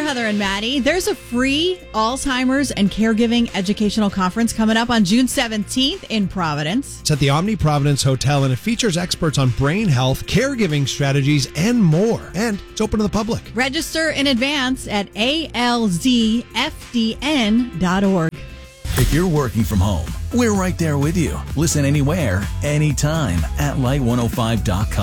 Heather and Maddie. There's a free Alzheimer's and Caregiving Educational Conference coming up on June 17th in Providence. It's at the Omni Providence Hotel, and it features experts on brain health, caregiving strategies, and more. And it's open to the public. Register in advance at alzfdn.org. If you're working from home, we're right there with you. Listen anywhere, anytime at light105.com.